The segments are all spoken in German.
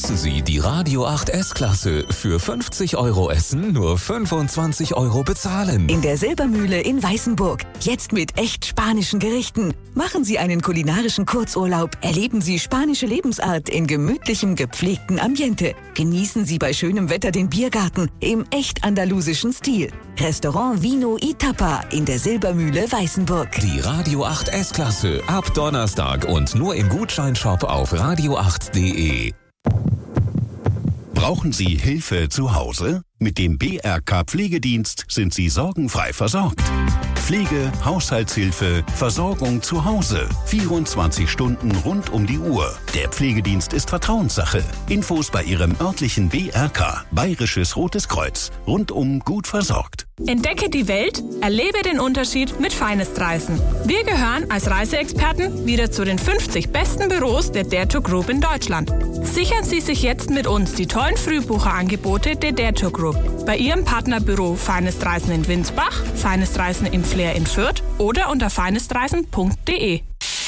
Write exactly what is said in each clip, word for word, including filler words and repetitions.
begrüßen Sie die Radio acht S-Klasse. Für fünfzig Euro essen, nur fünfundzwanzig Euro bezahlen. In der Silbermühle in Weißenburg. Jetzt mit echt spanischen Gerichten. Machen Sie einen kulinarischen Kurzurlaub. Erleben Sie spanische Lebensart in gemütlichem, gepflegten Ambiente. Genießen Sie bei schönem Wetter den Biergarten im echt andalusischen Stil. Restaurant Vino y Tapa in der Silbermühle Weißenburg. Die Radio acht S-Klasse ab Donnerstag und nur im Gutscheinshop auf radio acht punkt de. Brauchen Sie Hilfe zu Hause? Mit dem B R K Pflegedienst sind Sie sorgenfrei versorgt. Pflege, Haushaltshilfe, Versorgung zu Hause. vierundzwanzig Stunden rund um die Uhr. Der Pflegedienst ist Vertrauenssache. Infos bei Ihrem örtlichen B R K, Bayerisches Rotes Kreuz. Rundum gut versorgt. Entdecke die Welt, erlebe den Unterschied mit Finest-Reisen. Wir gehören als Reiseexperten wieder zu den fünfzig besten Büros der Dare to Group in Deutschland. Sichern Sie sich jetzt mit uns die tollen Frühbucherangebote der Dare to Group. Bei Ihrem Partnerbüro Finest Reisen in Winsbach, Finest Reisen im Flair in Fürth oder unter finestreisen punkt de.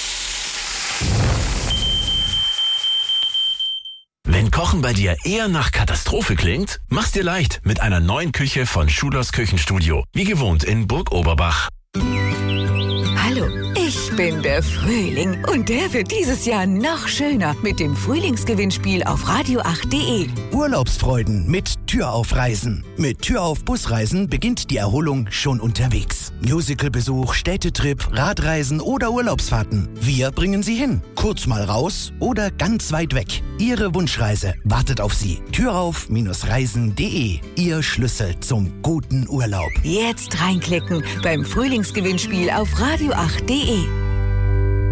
Wenn Kochen bei dir eher nach Katastrophe klingt, mach's dir leicht mit einer neuen Küche von Schulers Küchenstudio. Wie gewohnt in Burg Oberbach. Hallo, ich bin der Frühling und der wird dieses Jahr noch schöner mit dem Frühlingsgewinnspiel auf radio acht punkt de. Urlaubsfreuden mit Türaufreisen. Mit Türauf-Busreisen beginnt die Erholung schon unterwegs. Musicalbesuch, Städtetrip, Radreisen oder Urlaubsfahrten. Wir bringen Sie hin. Kurz mal raus oder ganz weit weg. Ihre Wunschreise wartet auf Sie. Türauf Reisen punkt de. Ihr Schlüssel zum guten Urlaub. Jetzt reinklicken beim Frühlingsgewinnspiel auf radio acht punkt de.